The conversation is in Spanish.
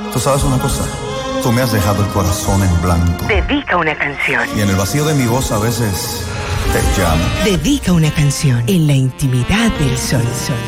Tú sabes una cosa, tú me has dejado el corazón en blanco. Dedica una canción. Y en el vacío de mi voz a veces te llamo. Dedica una canción en la intimidad del sol.